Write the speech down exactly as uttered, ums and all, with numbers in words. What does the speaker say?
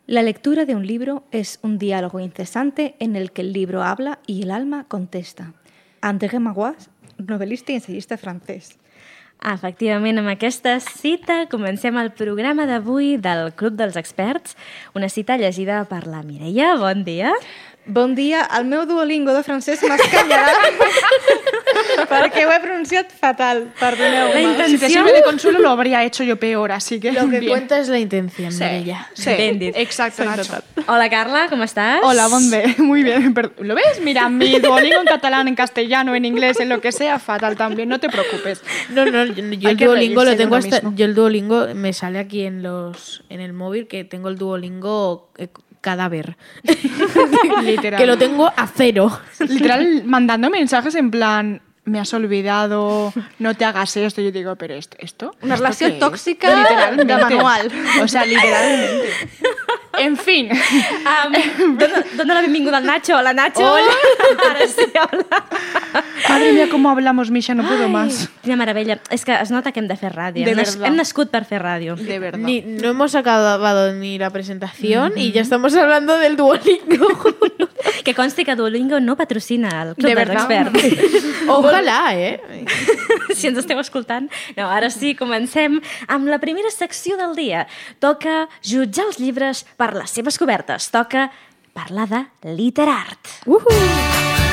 La lectura de un libro es un diálogo incesante en el que el libro habla y el alma contesta. André Magois, novel·lista i ensayista francès. Efectivament, amb aquesta cita comencem el programa d'avui del Club dels Experts, una cita llegida per la Mireia. Bon dia. Bon dia. El meu Duolingo de francès m'escanyarà perquè ho he pronunciat fatal. Perdoneu-me. La intenció... Si te sirve de consuelo lo habría hecho yo peor, así que... Lo que bien. cuenta es la intención, Sí, Mireia. sí, Ben dit. exacto, Nacho. Hola, Carla, ¿cómo estás? Hola, bon bé, muy bien. Pero, ¿lo ves? Mira, mi Duolingo en catalán, en castellano, en inglés, en lo que sea, fatal también, no te preocupes. No, no, yo, yo el que Duolingo lo reírse de tengo uno hasta... mismo. Yo el Duolingo me sale aquí en los en el móvil que tengo el Duolingo eh, cadáver. Literal. Que lo tengo a cero. Literal, mandando mensajes en plan... Me has olvidado, no te hagas esto. Yo digo, ¿pero esto? esto Una ¿Esto relació qué es? tòxica Literalmente. de manual. O sea, literalmente. En fin. Um, dona, dona la benvinguda al Nacho. Hola, Nacho. Hola. Ara sí, hola. Madre mía, cómo hablamos, Misha, no puedo Ai, más. Quina meravella. És que es nota que hem de fer ràdio. De hem, nas- verdad. hem nascut per fer ràdio. De verdad. Ni, no hemos acabado ni la presentación y ya estamos hablando del Duolingo. Que consti que Duolingo no patrocina el Club De dels verdad. Experts. Ojalá, ¿eh? Si ens esteu escoltant. No, ara sí, comencem amb la primera secció del dia. Toca jutjar els llibres per les seves cobertes. Toca parlar de literart. Uhu.